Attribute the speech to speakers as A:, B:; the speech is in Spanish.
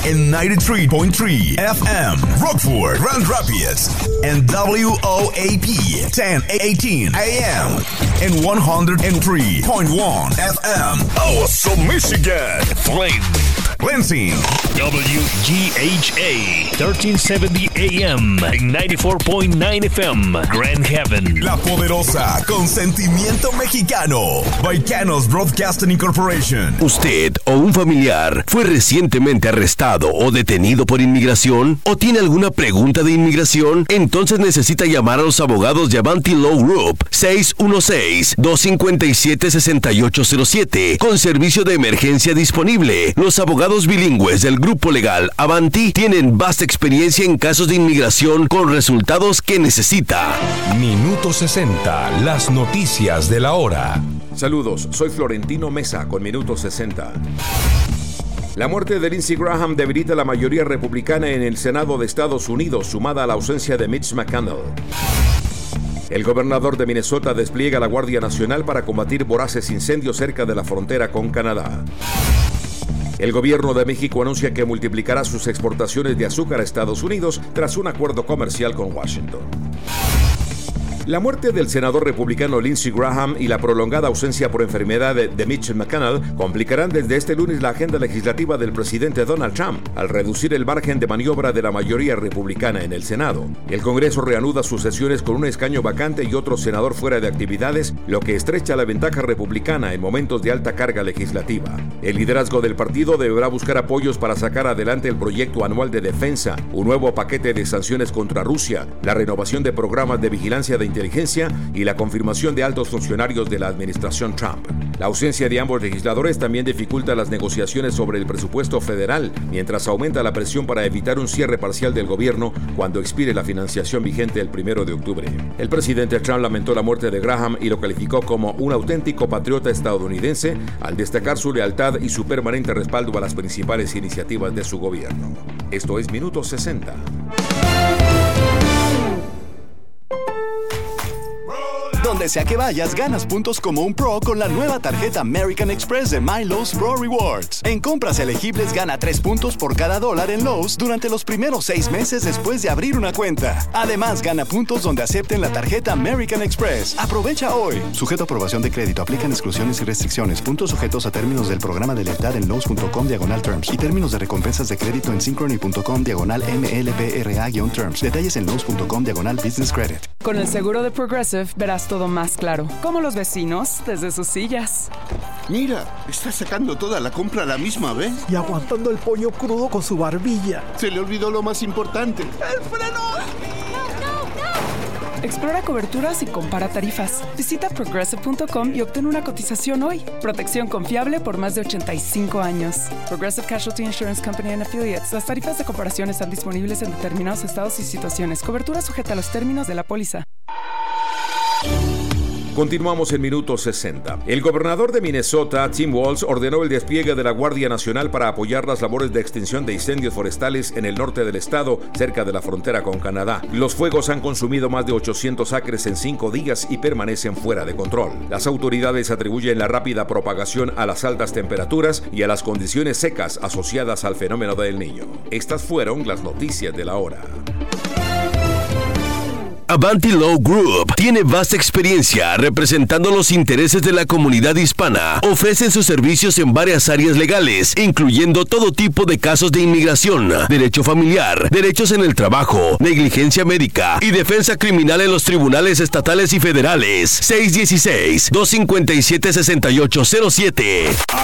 A: en 93.3 FM, Rockford, Grand Rapids, and WOAP 1018 AM, and 103.1 FM, Awesome Michigan, Flame, Lansing,
B: WGHA 1370 AM, and 94.9 FM, Grand Haven,
A: La Poderosa, con sentimiento mexicano, Baicanos Broadcasting Incorporation.
C: ¿Usted o un familiar fue recientemente arrestado o detenido por inmigración? ¿O tiene alguna pregunta de inmigración? Entonces necesita llamar a los abogados de Avanti Law Group 616-257-6807 con servicio de emergencia disponible. Los abogados bilingües del grupo legal Avanti tienen vasta experiencia en casos de inmigración con resultados que necesita.
D: Minuto 60, las noticias de la hora.
E: Saludos, soy Florentino Mesa con Minuto 60. La muerte de Lindsey Graham debilita la mayoría republicana en el Senado de Estados Unidos, sumada a la ausencia de Mitch McConnell. El gobernador de Minnesota despliega la Guardia Nacional para combatir voraces incendios cerca de la frontera con Canadá. El gobierno de México anuncia que multiplicará sus exportaciones de azúcar a Estados Unidos tras un acuerdo comercial con Washington. La muerte del senador republicano Lindsey Graham y la prolongada ausencia por enfermedad de Mitch McConnell complicarán desde este lunes la agenda legislativa del presidente Donald Trump, al reducir el margen de maniobra de la mayoría republicana en el Senado. El Congreso reanuda sus sesiones con un escaño vacante y otro senador fuera de actividades, lo que estrecha la ventaja republicana en momentos de alta carga legislativa. El liderazgo del partido deberá buscar apoyos para sacar adelante el proyecto anual de defensa, un nuevo paquete de sanciones contra Rusia, la renovación de programas de vigilancia de inteligencia y la confirmación de altos funcionarios de la administración Trump. La ausencia de ambos legisladores también dificulta las negociaciones sobre el presupuesto federal, mientras aumenta la presión para evitar un cierre parcial del gobierno cuando expire la financiación vigente el 1 de octubre. El presidente Trump lamentó la muerte de Graham y lo calificó como un auténtico patriota estadounidense, al destacar su lealtad y su permanente respaldo a las principales iniciativas de su gobierno. Esto es Minuto 60.
F: Donde sea que vayas, ganas puntos como un pro con la nueva tarjeta American Express de My Lowe's Pro Rewards. En compras elegibles, gana 3 puntos por cada $1 en Lowe's durante los primeros 6 meses después de abrir una cuenta. Además, gana puntos donde acepten la tarjeta American Express. Aprovecha hoy. Sujeto a aprobación de crédito. Aplican exclusiones y restricciones. Puntos sujetos a términos del programa de lealtad en Lowe's.com/terms y términos de recompensas de crédito en Synchrony.com/MLBRA-terms. Detalles en Lowe's.com/business credit.
G: Con el seguro de Progressive verás todo más claro, como los vecinos desde sus sillas.
H: Mira, está sacando toda la compra a la misma vez.
I: Y aguantando el pollo crudo con su barbilla.
H: Se le olvidó lo más importante.
I: ¡El freno!
G: Explora coberturas y compara tarifas. Visita Progressive.com y obtén una cotización hoy. Protección confiable por más de 85 años. Progressive Casualty Insurance Company and Affiliates. Las tarifas de comparación están disponibles en determinados estados y situaciones. Cobertura sujeta a los términos de la póliza.
E: Continuamos en Minuto 60. El gobernador de Minnesota, Tim Walz, ordenó el despliegue de la Guardia Nacional para apoyar las labores de extinción de incendios forestales en el norte del estado, cerca de la frontera con Canadá. Los fuegos han consumido más de 800 acres en 5 días y permanecen fuera de control. Las autoridades atribuyen la rápida propagación a las altas temperaturas y a las condiciones secas asociadas al fenómeno del Niño. Estas fueron las noticias de la hora.
C: Avanti Law Group tiene vasta experiencia representando los intereses de la comunidad hispana. Ofrecen sus servicios en varias áreas legales, incluyendo todo tipo de casos de inmigración, derecho familiar, derechos en el trabajo, negligencia médica y defensa criminal en los tribunales estatales y federales. 616-257-6807.